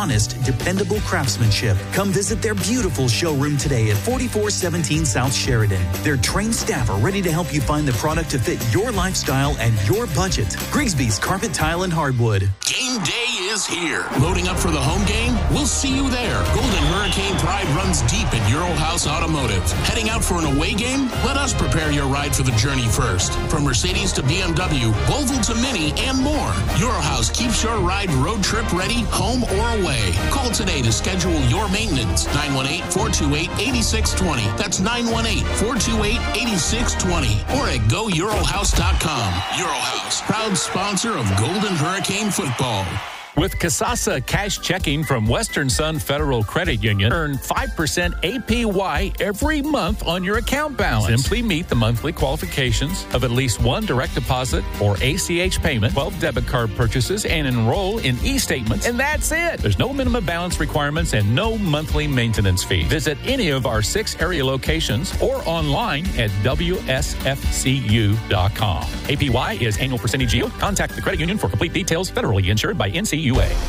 honest, dependable craftsmanship. Come visit their beautiful showroom today at 4417 South Sheridan. Their trained staff are ready to help you find the product to fit your lifestyle and your budget. Grigsby's Carpet, Tile, and Hardwood. Game day is here. Loading up for the home game? We'll see you there. Golden Hurricane pride runs deep at Euro House Automotive. Heading out for an away game? Let us prepare your ride for the journey first. From Mercedes to BMW, Volvo to Mini, and more. Euro House keeps your ride road trip ready, home or away. Call today to schedule your maintenance. 918-428-8620. That's 918-428-8620. Or at GoEuroHouse.com. Euro House, proud sponsor of Golden Hurricane football. With Kasasa Cash Checking from Western Sun Federal Credit Union, earn 5% APY every month on your account balance. Simply meet the monthly qualifications of at least one direct deposit or ACH payment, 12 debit card purchases, and enroll in e-statements. And that's it. There's no minimum balance requirements and no monthly maintenance fee. Visit any of our 6 area locations or online at WSFCU.com. APY is annual percentage yield. Contact the credit union for complete details. Federally insured by NCUA.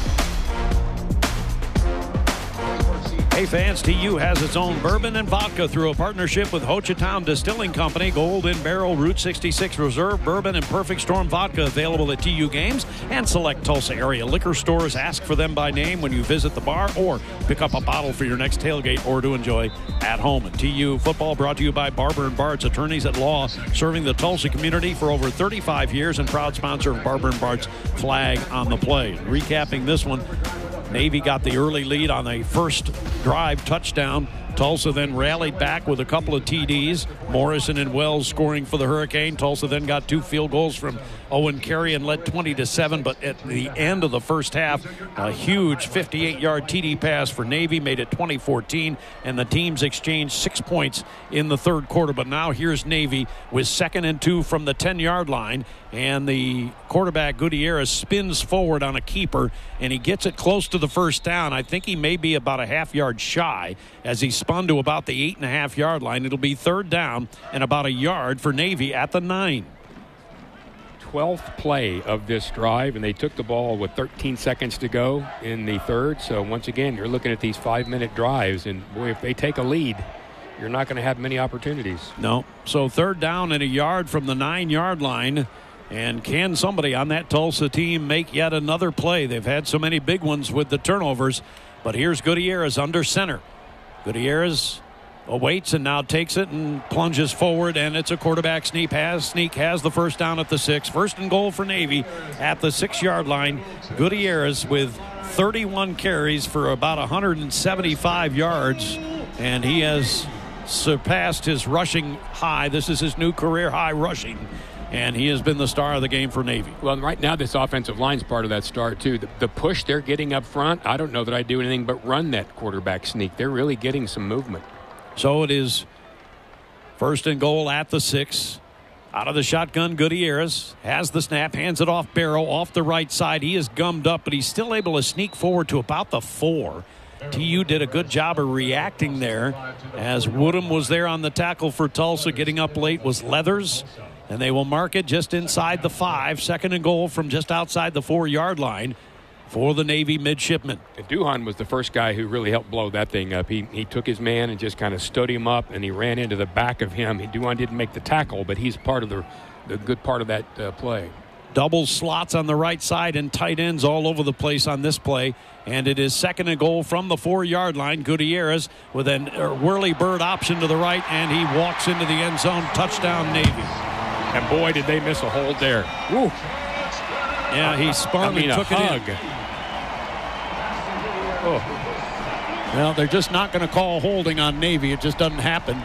Hey fans, TU has its own bourbon and vodka through a partnership with Hochatown Distilling Company. Golden Barrel, Route 66 Reserve Bourbon, and Perfect Storm Vodka available at TU games and select Tulsa area liquor stores. Ask for them by name when you visit the bar or pick up a bottle for your next tailgate or to enjoy at home. And TU football brought to you by Barber & Bart's, attorneys at law, serving the Tulsa community for over 35 years and proud sponsor of Barber & Bart's Flag on the Play. Recapping this one, Navy got the early lead on a first drive touchdown. Tulsa then rallied back with a couple of TDs. Morrison and Wells scoring for the Hurricane. Tulsa then got 2 field goals from Owen Carey and led 20-7. But at the end of the first half, a huge 58-yard TD pass for Navy made it 20-14, and the teams exchanged 6 points in the third quarter. But now here's Navy with 2nd and 2 from the 10-yard line, and the quarterback Gutierrez spins forward on a keeper, and he gets it close to the first down. I think he may be about a half-yard shy as he spun to about the 8.5-yard line. It'll be 3rd down and about a yard for Navy at the 9. 12th play of this drive, and they took the ball with 13 seconds to go in the third. So once again, you're looking at these 5-minute drives, and boy, if they take a lead, you're not going to have many opportunities. No. So 3rd down and a yard from the 9-yard line. And can somebody on that Tulsa team make yet another play? They've had so many big ones with the turnovers. But here's Gutierrez under center. Gutierrez awaits and now takes it and plunges forward, and it's a quarterback sneak. Sneak has the first down at the 6. 1st and goal for Navy at the 6-yard line. Gutierrez with 31 carries for about 175 yards, and he has surpassed his rushing high. This is his new career high rushing, and he has been the star of the game for Navy. Well, right now this offensive line's part of that star too. The push they're getting up front, I don't know that I do anything but run that quarterback sneak. They're really getting some movement. So it is 1st and goal at the 6. Out of the shotgun, Gutierrez has the snap, hands it off Barrow off the right side. He is gummed up, but he's still able to sneak forward to about the 4. TU did a good job of reacting there, as Woodham was there on the tackle for Tulsa. Getting up late was Leathers, and they will mark it just inside the 5. 2nd and goal from just outside the 4-yard line for the Navy midshipmen. And Duhan was the first guy who really helped blow that thing up. He took his man and just kind of stood him up, and he ran into the back of him. Duhan didn't make the tackle, but he's part of the good part of that play. Double slots on the right side and tight ends all over the place on this play. And it is 2nd and goal from the 4-yard line. Gutierrez with a whirly bird option to the right, and he walks into the end zone. Touchdown, Navy. And boy, did they miss a hold there. Woo. Yeah, he spun and took it in. Oh. Well, they're just not going to call holding on Navy. It just doesn't happen.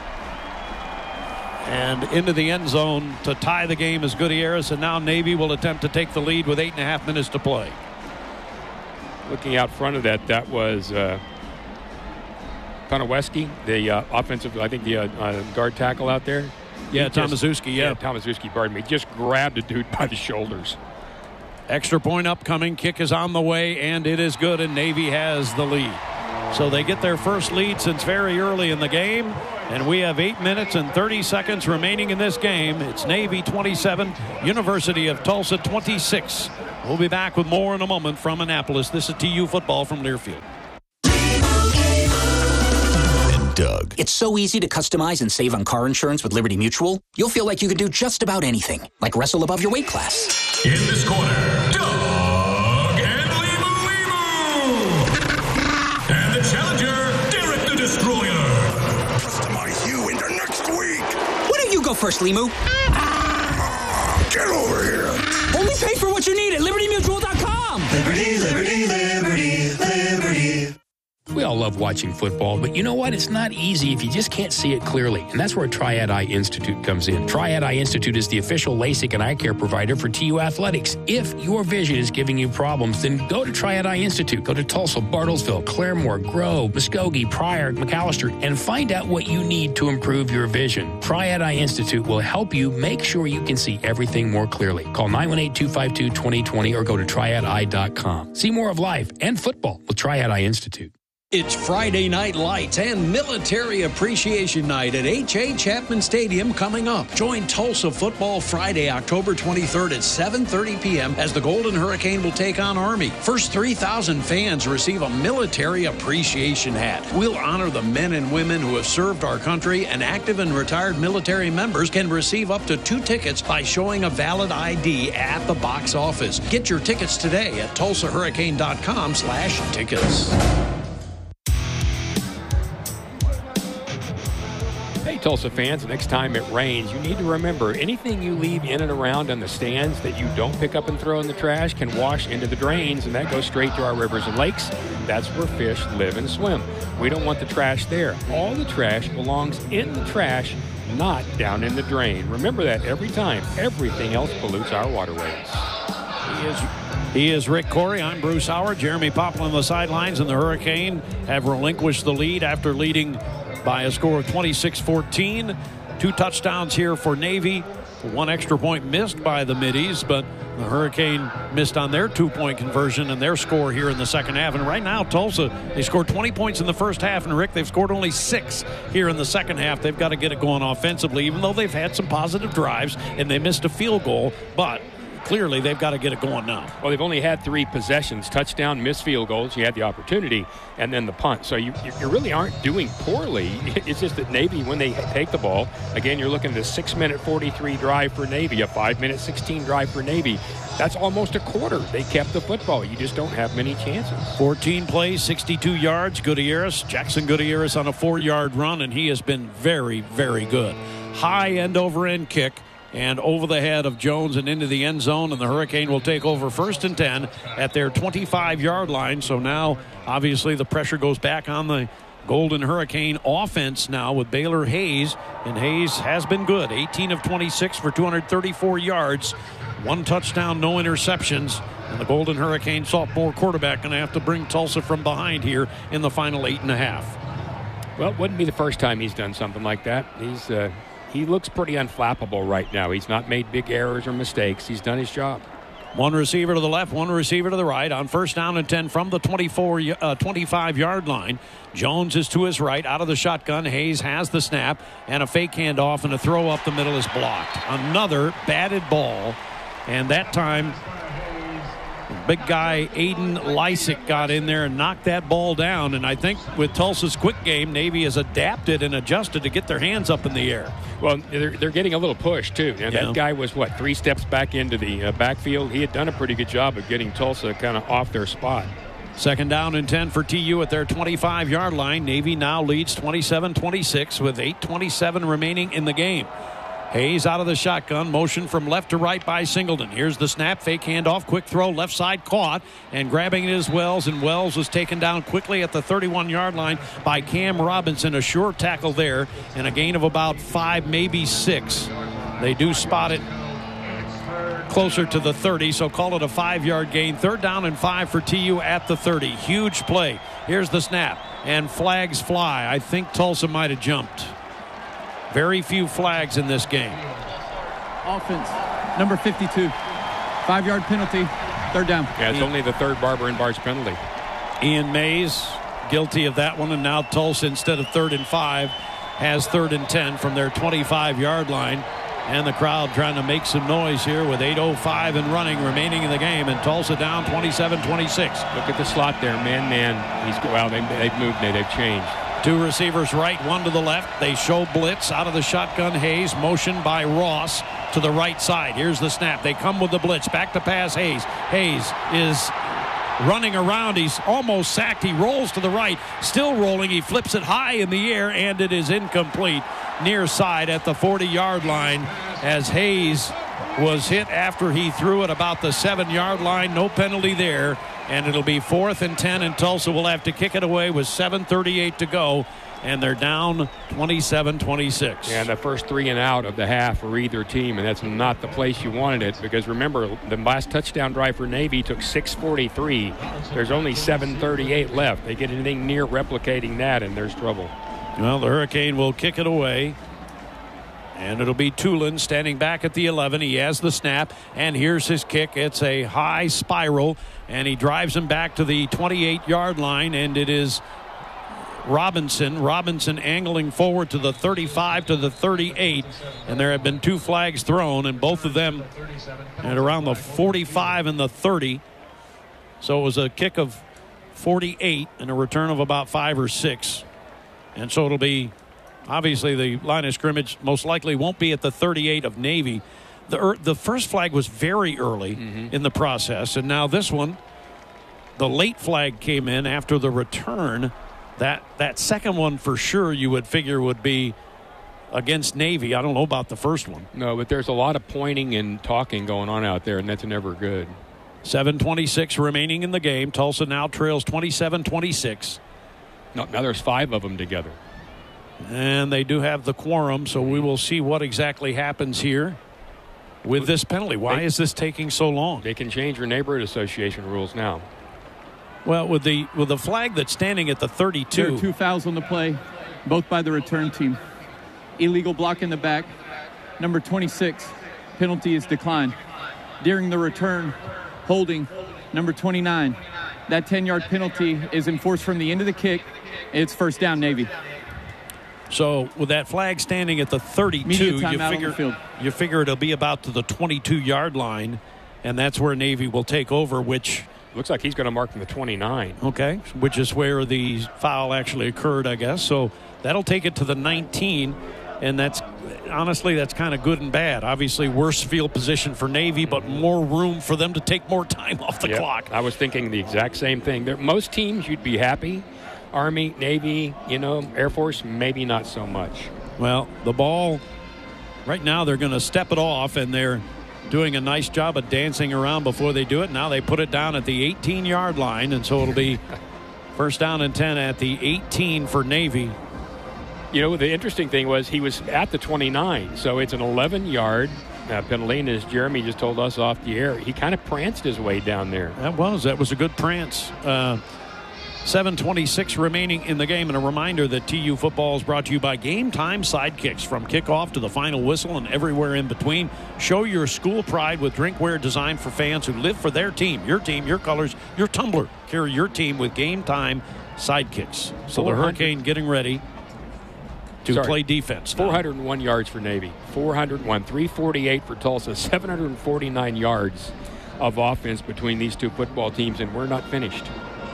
And into the end zone to tie the game is Gutierrez, and now Navy will attempt to take the lead with 8.5 minutes to play. Looking out front of that was Konoweski, the offensive, I think the guard tackle out there. Yeah, Tomaszewski, yeah. Tomaszewski, pardon me. Just grabbed a dude by the shoulders. Extra point upcoming. Kick is on the way, and it is good, and Navy has the lead. So they get their first lead since very early in the game, and we have 8 minutes and 30 seconds remaining in this game. It's Navy 27, University of Tulsa 26. We'll be back with more in a moment from Annapolis. This is TU football from Learfield. Doug. It's so easy to customize and save on car insurance with Liberty Mutual. You'll feel like you could do just about anything, like wrestle above your weight class. In this corner, Doug and Limu. And the challenger, Derek the Destroyer. Customize you into next week. Why don't you go first, Limu? Get over here. Only pay for what you need at LibertyMutual.com. Liberty, liberty, liberty, liberty. We all love watching football, but you know what? It's not easy if you just can't see it clearly. And that's where Triad Eye Institute comes in. Triad Eye Institute is the official LASIK and eye care provider for TU Athletics. If your vision is giving you problems, then go to Triad Eye Institute. Go to Tulsa, Bartlesville, Claremore, Grove, Muskogee, Pryor, McAllister, and find out what you need to improve your vision. Triad Eye Institute will help you make sure you can see everything more clearly. Call 918-252-2020 or go to triadeye.com. See more of life and football with Triad Eye Institute. It's Friday Night Lights and Military Appreciation Night at H.A. Chapman Stadium coming up. Join Tulsa Football Friday, October 23rd at 7:30 p.m. as the Golden Hurricane will take on Army. First 3,000 fans receive a Military Appreciation hat. We'll honor the men and women who have served our country, and active and retired military members can receive up to 2 tickets by showing a valid ID at the box office. Get your tickets today at tulsahurricane.com/tickets. Hey, Tulsa fans, next time it rains, you need to remember anything you leave in and around on the stands that you don't pick up and throw in the trash can wash into the drains, and that goes straight to our rivers and lakes. That's where fish live and swim. We don't want the trash there. All the trash belongs in the trash, not down in the drain. Remember that every time. Everything else pollutes our waterways. He is Rick Corey. I'm Bruce Howard. Jeremy Poplin on the sidelines, and the Hurricane have relinquished the lead after leading by a score of 26-14. 2 touchdowns here for Navy. 1 extra point missed by the Middies, but the Hurricane missed on their 2-point conversion and their score here in the second half. And right now, Tulsa, they scored 20 points in the first half, and Rick, they've scored only 6 here in the second half. They've got to get it going offensively, even though they've had some positive drives and they missed a field goal, but clearly they've got to get it going now. Well, they've only had 3 possessions, touchdown, missed field goals. You had the opportunity, and then the punt. So you really aren't doing poorly. It's just that Navy, when they take the ball, again, you're looking at a 6-minute 43 drive for Navy, a 5-minute 16 drive for Navy. That's almost a quarter. They kept the football. You just don't have many chances. 14 plays, 62 yards. Gutierrez, Jackson Gutierrez on a 4-yard run, and he has been very, very good. High end-over-end kick, and over the head of Jones and into the end zone, and the Hurricane will take over 1st and 10 at their 25-yard line. So now, obviously, the pressure goes back on the Golden Hurricane offense now with Baylor Hayes, and Hayes has been good. 18 of 26 for 234 yards, 1 touchdown, no interceptions. And the Golden Hurricane sophomore quarterback going to have to bring Tulsa from behind here in the final 8.5. Well, it wouldn't be the first time he's done something like that. He looks pretty unflappable right now. He's not made big errors or mistakes. He's done his job. 1 receiver to the left, 1 receiver to the right on 1st down and 10 from the 25-yard line. Jones is to his right, out of the shotgun. Hayes has the snap, and a fake handoff, and a throw up the middle is blocked. Another batted ball, and that time big guy Aiden Lysick got in there and knocked that ball down. And I think with Tulsa's quick game, Navy has adapted and adjusted to get their hands up in the air. Well, they're getting a little push, too. And that guy was, 3 steps back into the backfield. He had done a pretty good job of getting Tulsa kind of off their spot. 2nd down and 10 for TU at their 25-yard line. Navy now leads 27-26 with 8:27 remaining in the game. Hayes out of the shotgun, motion from left to right by Singleton. Here's the snap, fake handoff, quick throw, left side caught, and grabbing it is Wells, and Wells was taken down quickly at the 31-yard line by Cam Robinson. A short tackle there, and a gain of about 5, maybe 6. They do spot it closer to the 30, so call it a 5-yard gain. 3rd down and 5 for TU at the 30. Huge play. Here's the snap, and flags fly. I think Tulsa might have jumped. Very few flags in this game. Offense, number 52. 5-yard penalty, 3rd down. Yeah, it's only the 3rd Barber and Barge penalty. Ian Mays guilty of that one, and now Tulsa, instead of 3rd and 5, has 3rd and 10 from their 25-yard line. And the crowd trying to make some noise here with 8:05 and running remaining in the game, and Tulsa down 27-26. Look at the slot there, man. They've moved it. They've changed. 2 receivers right, 1 to the left. They show blitz out of the shotgun. Hayes, motion by Ross to the right side. Here's the snap. They come with the blitz. Back to pass Hayes. Hayes is running around. He's almost sacked. He rolls to the right. Still rolling. He flips it high in the air, and it is incomplete. Near side at the 40-yard line as Hayes was hit after he threw it about the 7-yard line. No penalty there. And it'll be 4th and 10, and Tulsa will have to kick it away with 7:38 to go. And they're down 27-26. And the first 3 and out of the half for either team, and that's not the place you wanted it, because remember, the last touchdown drive for Navy took 6:43. There's only 7:38 left. They get anything near replicating that, and there's trouble. Well, the Hurricane will kick it away. And it'll be Tulin standing back at the 11. He has the snap, and here's his kick. It's a high spiral, and he drives him back to the 28-yard line, and it is Robinson angling forward to the 35 to the 38, and there have been 2 flags thrown, and both of them at around the 45 and the 30. So it was a kick of 48 and a return of about 5 or 6. And so it'll be, obviously, the line of scrimmage most likely won't be at the 38 of Navy. The first flag was very early in the process, and now this one, the late flag came in after the return. That second one for sure you would figure would be against Navy. I don't know about the first one. No, but there's a lot of pointing and talking going on out there, and that's never good. 7:26 remaining in the game. Tulsa now trails 27-26. No, now there's 5 of them together. And they do have the quorum, so we will see what exactly happens here with this penalty. Why is this taking so long? They can change your neighborhood association rules now. Well, with the flag that's standing at the 32. There are 2 fouls on the play, both by the return team. Illegal block in the back. Number 26, penalty is declined. During the return, holding, number 29. That 10-yard penalty is enforced from the end of the kick. It's first down, Navy. So with that flag standing at the 32, you figure it'll be about to the 22-yard line, and that's where Navy will take over, which looks like he's going to mark from the 29. Okay, which is where the foul actually occurred, I guess. So that'll take it to the 19, and that's kind of good and bad. Obviously, worse field position for Navy, but more room for them to take more time off the clock. I was thinking the exact same thing. Most teams, you'd be happy. Army, Navy, Air Force, maybe not so much. Well, the ball, right now they're going to step it off, and they're doing a nice job of dancing around before they do it. Now they put it down at the 18-yard line, and so it'll be first down and 10 at the 18 for Navy. The interesting thing was he was at the 29, so it's an 11-yard penalty, and as Jeremy just told us off the air, he kind of pranced his way down there. That was a good prance. 7:26 remaining in the game, and a reminder that TU football is brought to you by Game Time Sidekicks. From kickoff to the final whistle and everywhere in between, show your school pride with drinkware designed for fans who live for their team, your colors, your tumbler. Carry your team with Game Time Sidekicks. So the Hurricane getting ready to play defense. 401 yards for Navy. 401. 348 for Tulsa. 749 yards of offense between these two football teams, and we're not finished.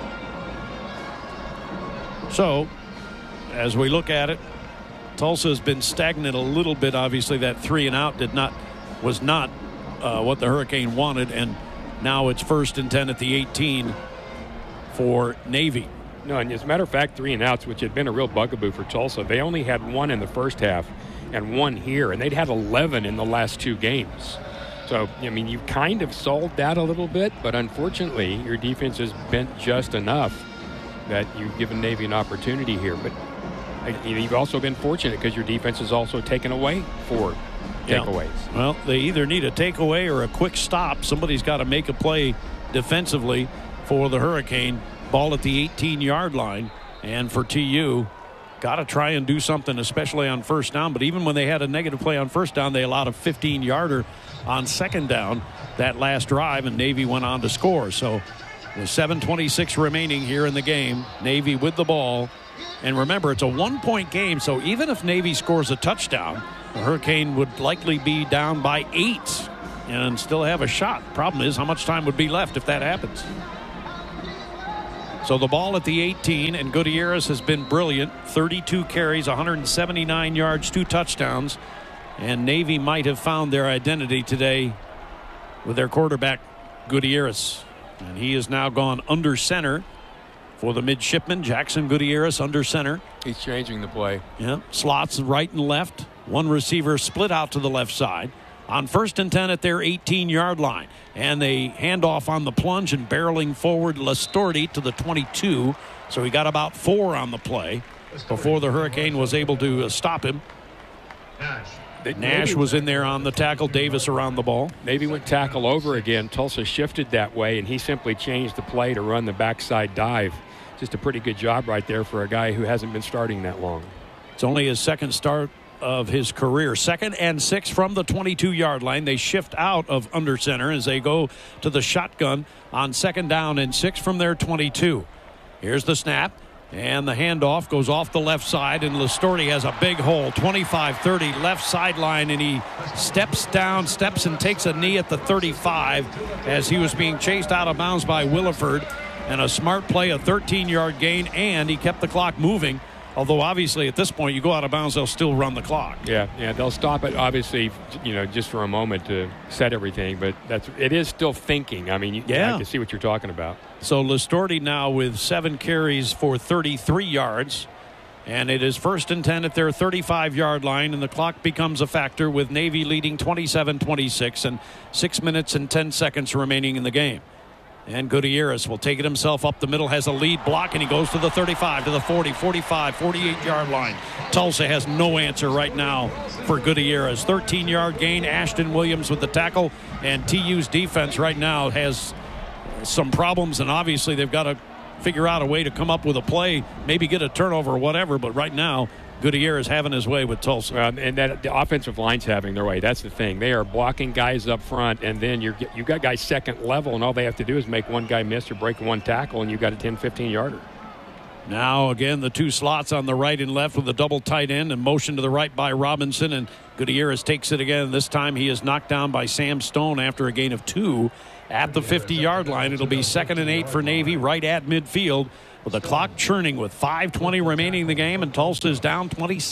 So, as we look at it, Tulsa has been stagnant a little bit. Obviously, that 3 and out was not what the Hurricane wanted, and now it's first and 10 at the 18 for Navy. No, and as a matter of fact, 3 and outs, which had been a real bugaboo for Tulsa, they only had 1 in the first half and 1 here, and they'd had 11 in the last 2 games. So, you kind of solved that a little bit, but unfortunately, your defense has bent just enough that you've given Navy an opportunity here. But you've also been fortunate because your defense has also taken away 4 takeaways. Well, they either need a takeaway or a quick stop. Somebody's got to make a play defensively for the Hurricane. Ball at the 18-yard line. And for TU, got to try and do something, especially on first down. But even when they had a negative play on first down, they allowed a 15-yarder on second down that last drive, and Navy went on to score. So with 7:26 remaining here in the game, Navy with the ball. And remember, it's a 1-point game, so even if Navy scores a touchdown, The Hurricane would likely be down by 8 and still have a shot. Problem is, how much time would be left if that happens? So the ball at the 18, and Gutierrez has been brilliant. 32 carries, 179 yards, 2 touchdowns. And Navy might have found their identity today with their quarterback, Gutierrez. And he has now gone under center for the midshipman. Jackson Gutierrez under center. He's changing the play. Yeah, slots right and left. One receiver split out to the left side. On 1st and 10 at their 18-yard line. And they hand off on the plunge and barreling forward Lastorti to the 22. So he got about 4 on the play before the Hurricane was able to stop him. Nash was in there on the tackle. Davis around the ball. Navy went tackle over again. Tulsa shifted that way, and he simply changed the play to run the backside dive. Just a pretty good job right there for a guy who hasn't been starting that long. It's only his second start of his career. 2nd and 6 from the 22-yard line. They shift out of under center as they go to the shotgun on 2nd down and 6 from their 22. Here's the snap. And the handoff goes off the left side, and Lastorti has a big hole, 25-30 left sideline, and he steps and takes a knee at the 35 as he was being chased out of bounds by Williford. And a smart play, a 13-yard gain, and he kept the clock moving. Although obviously at this point you go out of bounds, they'll still run the clock. Yeah, they'll stop it obviously, just for a moment to set everything, but it is still thinking. I mean, I can see what you're talking about. So Lastorti now with 7 carries for 33 yards, and it is 1st and 10 at their 35-yard line, and the clock becomes a factor with Navy leading 27-26 and 6 minutes and 10 seconds remaining in the game. And Gutierrez will take it himself up the middle, has a lead block, and he goes to the 35, to the 40, 45, 48-yard line. Tulsa has no answer right now for Gutierrez. 13-yard gain, Ashton Williams with the tackle, and TU's defense right now has some problems, and obviously they've got to figure out a way to come up with a play, maybe get a turnover or whatever, but right now Gutierrez having his way with Tulsa. And that the offensive line's having their way. That's the thing. They are blocking guys up front, and then you've got guys second level, and all they have to do is make one guy miss or break one tackle, and you've got a 10, 15-yarder. Now, again, the 2 slots on the right and left with a double tight end and motion to the right by Robinson, and Gutierrez takes it again. This time he is knocked down by Sam Stone after a gain of 2 at the 50-yard line. It'll be 2nd and 8 for Navy right at midfield, with the clock churning with 5:20 remaining in the game, and Tulsa is down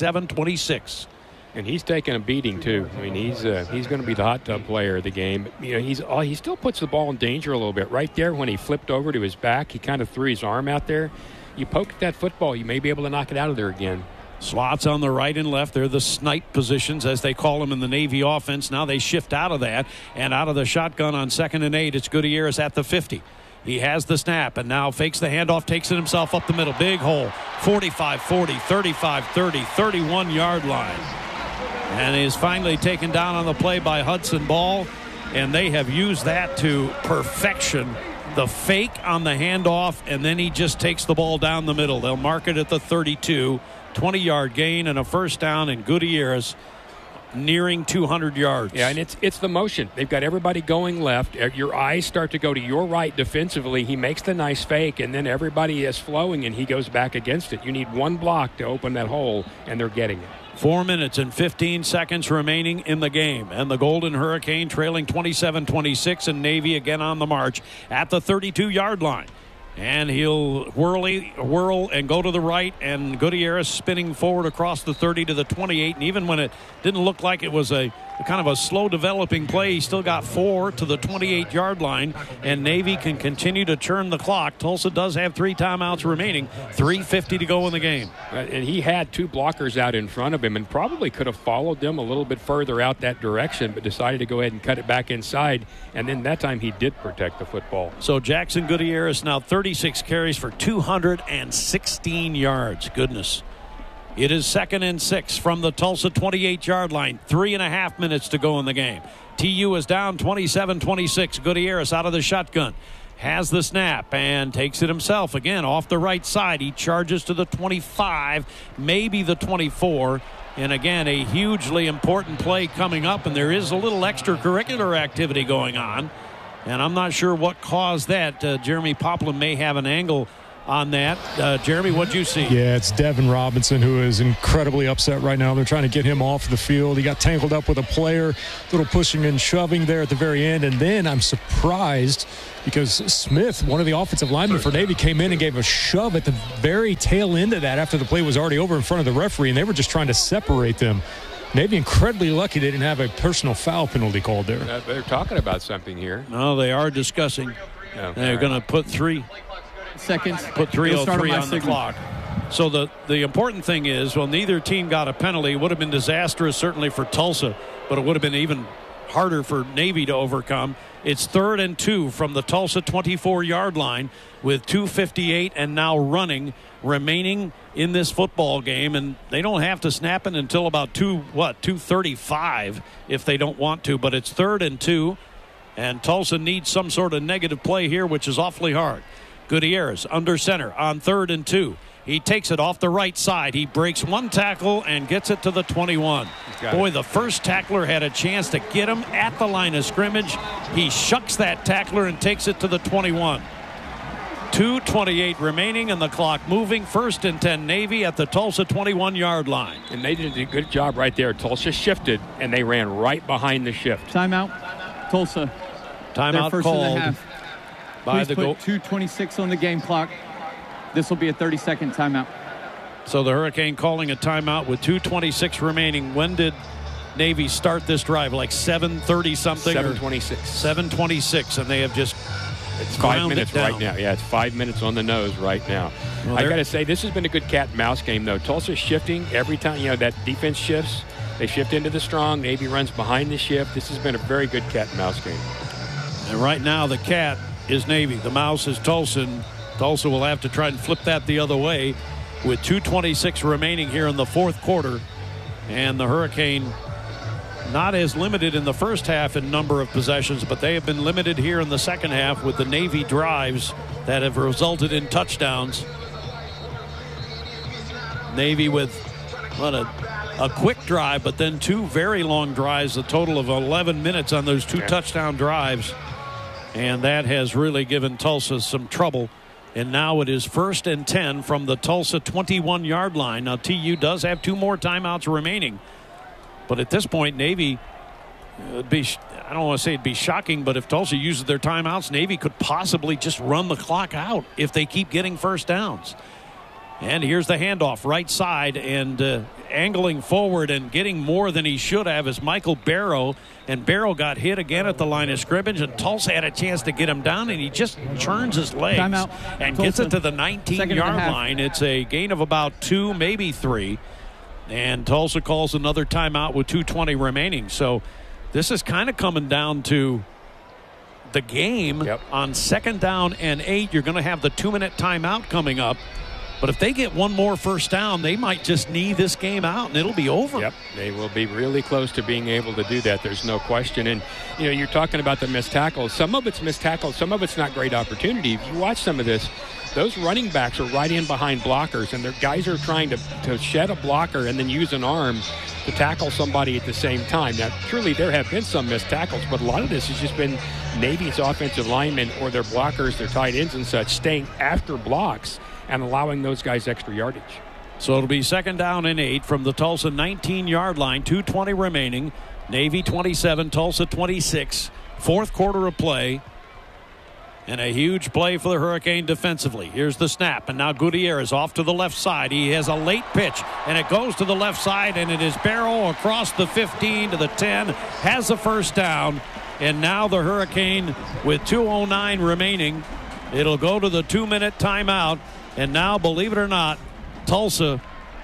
27-26. And he's taking a beating too. I mean, he's going to be the hot tub player of the game. He still puts the ball in danger a little bit. Right there when he flipped over to his back, he kind of threw his arm out there. You poke at that football, you may be able to knock it out of there again. Slots on the right and left. They're the snipe positions, as they call them in the Navy offense. Now they shift out of that and out of the shotgun on 2nd and 8. It's Gutierrez at the 50. He has the snap and now fakes the handoff, takes it himself up the middle. Big hole, 45-40, 35-30, 31-yard line. And is finally taken down on the play by Hudson Ball, and they have used that to perfection. The fake on the handoff, and then he just takes the ball down the middle. They'll mark it at the 32, 20-yard gain and a 1st down, and Gutierrez nearing 200 yards. Yeah, and it's the motion. They've got everybody going left. Your eyes start to go to your right defensively. He makes the nice fake, and then everybody is flowing, and he goes back against it. You need one block to open that hole, and they're getting it. 4 minutes and 15 seconds remaining in the game, and the Golden Hurricane trailing 27-26, and Navy again on the march at the 32-yard line. And he'll whirl and go to the right, and Gutierrez spinning forward across the 30 to the 28. And even when it didn't look like it was a kind of a slow developing play, he still got 4 to the 28-yard line, and Navy can continue to churn the clock. Tulsa does have 3 timeouts remaining, 3:50 to go in the game. And he had 2 blockers out in front of him and probably could have followed them a little bit further out that direction, but decided to go ahead and cut it back inside, and then that time he did protect the football. So Jackson Gutierrez now 36 carries for 216 yards. Goodness. It is 2nd and 6 from the Tulsa 28-yard line. 3.5 minutes to go in the game. TU is down 27-26. Gutierrez out of the shotgun. Has the snap and takes it himself again off the right side. He charges to the 25, maybe the 24. And again, a hugely important play coming up. And there is a little extracurricular activity going on. And I'm not sure what caused that. Jeremy Poplin may have an angle on that. Jeremy, what'd you see? Yeah, it's Devin Robinson who is incredibly upset right now. They're trying to get him off the field. He got tangled up with a player, little pushing and shoving there at the very end. And then I'm surprised because Smith, one of the offensive linemen for Navy, came in and gave a shove at the very tail end of that after the play was already over in front of the referee, and they were just trying to separate them. Navy incredibly lucky they didn't have a personal foul penalty called there. They're talking about something here. No, they are discussing. They're going to put 3 seconds. Put 3:03 on the clock. So the important thing is, well, neither team got a penalty. It would have been disastrous certainly for Tulsa, but it would have been even harder for Navy to overcome. It's 3rd and 2 from the Tulsa 24-yard line with 2:58 and now running remaining in this football game, and they don't have to snap it until about 2:35 if they don't want to, but it's 3rd and 2, and Tulsa needs some sort of negative play here, which is awfully hard. Gutierrez under center on 3rd and 2. He takes it off the right side. He breaks one tackle and gets it to the 21. Boy, the first tackler had a chance to get him at the line of scrimmage. He shucks that tackler and takes it to the 21. 2:28 remaining and the clock moving. 1st and 10 Navy at the Tulsa 21-yard line. And they did a good job right there. Tulsa shifted, and they ran right behind the shift. Timeout. Tulsa. Timeout first called. and a half. By Please the put 2:26 on the game clock. This will be a 30-second timeout. So the Hurricane calling a timeout with 2:26 remaining. When did Navy start this drive? Like 7:30 something? 7:26. 7:26, and they have just It's 5 minutes right now. Yeah, it's 5 minutes on the nose right now. Well, I got to say, this has been a good cat and mouse game, though. Tulsa's shifting every time, that defense shifts. They shift into the strong. Navy runs behind the shift. This has been a very good cat and mouse game. And right now, the cat is Navy. The mouse is Tulsa. And Tulsa will have to try and flip that the other way with 2:26 remaining here in the 4th quarter. And the Hurricane not as limited in the first half in number of possessions, but they have been limited here in the second half with the Navy drives that have resulted in touchdowns. Navy with a quick drive, but then 2 very long drives, a total of 11 minutes on those 2 touchdown drives. And that has really given Tulsa some trouble. And now it is 1st and 10 from the Tulsa 21-yard line. Now TU does have 2 more timeouts remaining. But at this point, Navy, I don't want to say it'd be shocking, but if Tulsa uses their timeouts, Navy could possibly just run the clock out if they keep getting first downs. And here's the handoff right side, and angling forward and getting more than he should have is Michael Barrow. And Barrow got hit again at the line of scrimmage, and Tulsa had a chance to get him down, and he just turns his legs and gets it to the 19-yard line. It's a gain of about 2, maybe 3. And Tulsa calls another timeout with 2:20 remaining. So this is kind of coming down to the game. On 2nd down and 8. You're going to have the 2-minute timeout coming up. But if they get one more first down, they might just knee this game out, and it'll be over. Yep, they will be really close to being able to do that. There's no question. And, you're talking about the missed tackles. Some of it's missed tackles. Some of it's not great opportunity. If you watch some of this, those running backs are right in behind blockers, and their guys are trying to shed a blocker and then use an arm to tackle somebody at the same time. Now, truly, there have been some missed tackles, but a lot of this has just been Navy's offensive linemen or their blockers, their tight ends and such, staying after blocks and allowing those guys extra yardage. So it'll be 2nd down and 8 from the Tulsa 19-yard line. 2:20 remaining. Navy 27, Tulsa 26. 4th quarter of play. And a huge play for the Hurricane defensively. Here's the snap, and now Gutierrez off to the left side. He has a late pitch, and it goes to the left side, and it is Barrow across the 15 to the 10, has a first down, and now the Hurricane with 2:09 remaining. It'll go to the 2-minute timeout, and now, believe it or not, Tulsa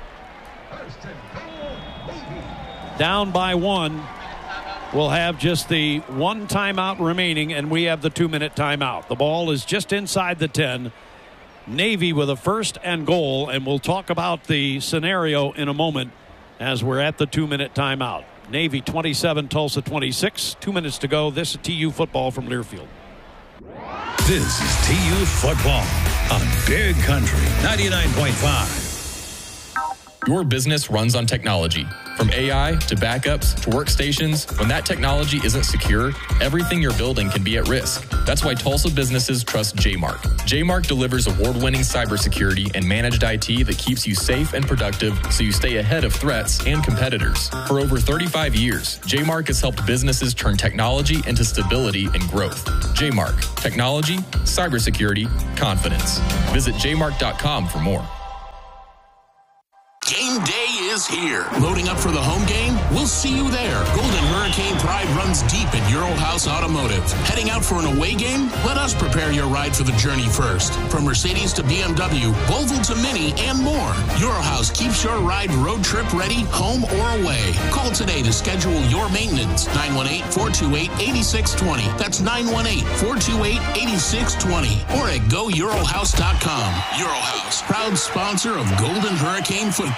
down by 1. We'll have just the 1 timeout remaining, and we have the 2-minute timeout. The ball is just inside the 10. Navy with a 1st and goal, and we'll talk about the scenario in a moment as we're at the 2-minute timeout. Navy 27, Tulsa 26. 2 minutes to go. This is TU football from Learfield. This is TU football on Big Country 99.5. Your business runs on technology. From AI to backups to workstations, when that technology isn't secure, everything you're building can be at risk. That's why Tulsa businesses trust JMark. JMark delivers award-winning cybersecurity and managed IT that keeps you safe and productive so you stay ahead of threats and competitors. For over 35 years, JMark has helped businesses turn technology into stability and growth. JMark. Technology, cybersecurity, confidence. Visit jmark.com for more. Game day is here. Loading up for the home game? We'll see you there. Golden Hurricane pride runs deep at Euro House Automotive. Heading out for an away game? Let us prepare your ride for the journey first. From Mercedes to BMW, Volvo to Mini, and more. Euro House keeps your ride road trip ready, home or away. Call today to schedule your maintenance. 918-428-8620. That's 918-428-8620. Or at GoEuroHouse.com. Euro House, proud sponsor of Golden Hurricane football.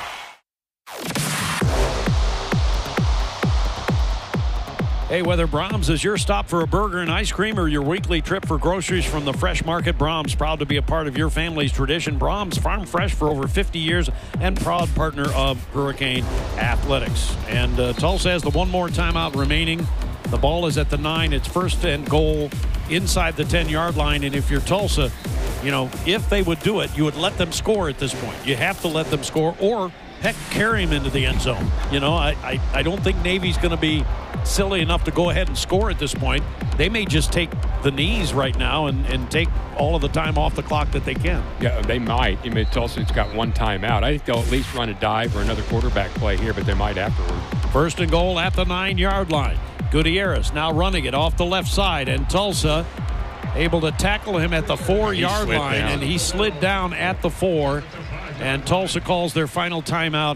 Hey, whether Brahms is your stop for a burger and ice cream or your weekly trip for groceries from the Fresh Market, Brahms, proud to be a part of your family's tradition. Brahms, farm fresh for over 50 years and proud partner of Hurricane Athletics. And Tulsa has the one more timeout remaining. The ball is at the 9. It's first and goal inside the 10-yard line. And if you're Tulsa, you know, if they would do it, you would let them score at this point. You have to let them score or, heck, carry him into the end zone. You know, I don't think Navy's going to be silly enough to go ahead and score at this point. They may just take the knees right now and take all of the time off the clock that they can. Yeah, they might. I mean, Tulsa's got one timeout. I think they'll at least run a dive or another quarterback play here, but they might afterward. First and goal at the 9-yard line. Gutierrez now running it off the left side, and Tulsa able to tackle him at the 4-yard line, and he slid down at the 4. And Tulsa calls their final timeout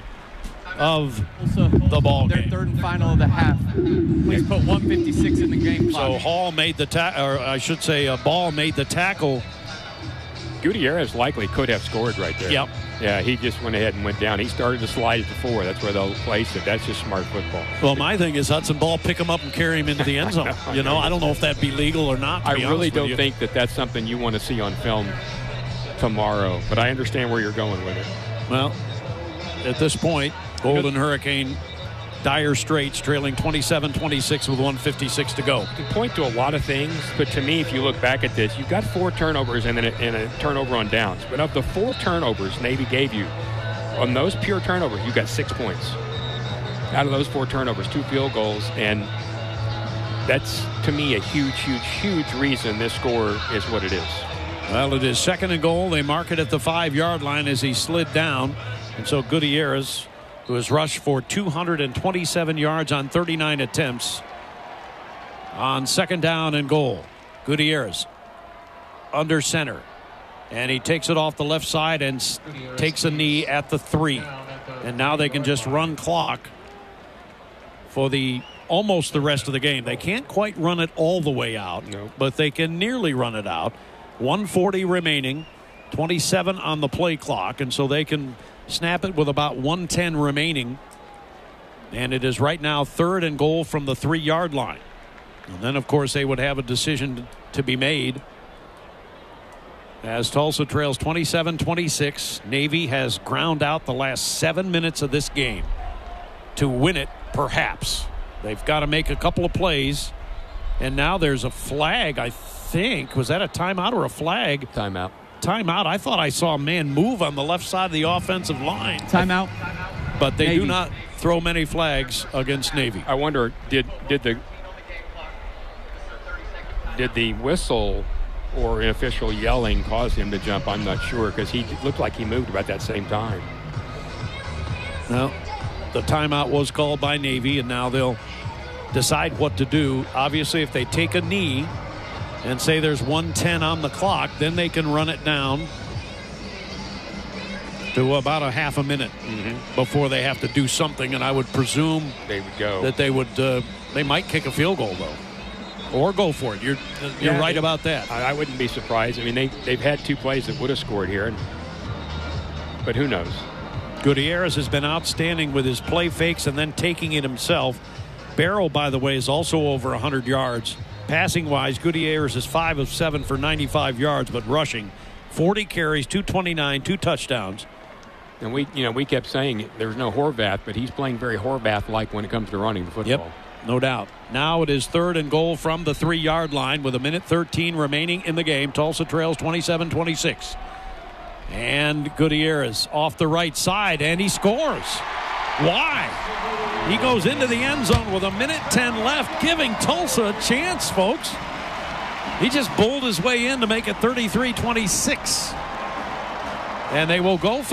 of the ball game. Their third and final of the half. Please put 1:56 in the game clock. So Hall made the Ball made the tackle. Gutierrez likely could have scored right there. Yep. Yeah, he just went ahead and went down. He started to slide at the 4. That's where they'll place it. That's just smart football. Well, my thing is Hudson Ball, pick him up and carry him into the end zone. You know, I don't know if that'd be legal or not. I really don't think that that's something you want to see on film tomorrow, but I understand where you're going with it. Well, at this point, Golden Hurricane, dire straits, trailing 27-26 with 1:56 to go. You can point to a lot of things, but to me, if you look back at this, you've got 4 turnovers and then a turnover on downs. But of the 4 turnovers Navy gave you, on those pure turnovers, you got 6 points. Out of those 4 turnovers, 2 field goals, and that's, to me, a huge, huge, huge reason this score is what it is. Well, it is second and goal. They mark it at the 5-yard line as he slid down. And so Gutierrez, who has rushed for 227 yards on 39 attempts, on second down and goal. Gutierrez under center. And he takes it off the left side and takes a knee at the 3. And now they can just run clock for almost the rest of the game. They can't quite run it all the way out, but they can nearly run it out. 1:40 remaining, 27 on the play clock, and so they can snap it with about 1:10 remaining. And it is right now third and goal from the 3-yard line. And then, of course, they would have a decision to be made as Tulsa trails 27-26. Navy has ground out the last 7 minutes of this game to win it, perhaps. They've got to make a couple of plays. And now there's a flag, I think. Was that a timeout or a flag? Timeout. Timeout. I thought I saw a man move on the left side of the offensive line. Timeout. But they do not throw many flags against Navy. I wonder, did the whistle or an official yelling cause him to jump? I'm not sure, because he looked like he moved about that same time. Well, the timeout was called by Navy, and now they'll decide what to do. Obviously, if they take a knee and say there's 1:10 on the clock, then they can run it down to about a half a minute before they have to do something. And I would presume they would go that they would. They might kick a field goal though, or go for it. You're right about that. I wouldn't be surprised. I mean, they've had 2 plays that would have scored here, but who knows? Gutierrez has been outstanding with his play fakes and then taking it himself. Barrow, by the way, is also over 100 yards. Passing-wise, Gutierrez is 5 of 7 for 95 yards, but rushing 40 carries, 229, 2 touchdowns. And we kept saying there's no Horvath, but he's playing very Horvath-like when it comes to running the football. Yep, no doubt. Now it is 3rd and goal from the 3-yard line with 1:13 remaining in the game. Tulsa trails 27-26. And Gutierrez off the right side, and he scores. Why? He goes into the end zone with 1:10 left, giving Tulsa a chance, folks. He just bowled his way in to make it 33-26. And they will go for